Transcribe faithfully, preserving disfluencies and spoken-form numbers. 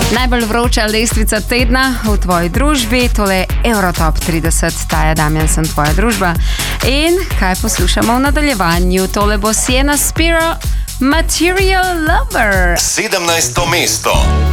Najbolj vroča lestvica tedna v tvoji družbi, tole je Eurotop trideset, Taja Damjan sem tvoja družba. In kaj poslušamo v nadaljevanju? Tole bo Sienna Spiro, Material Lover. sedemnajsto mesto.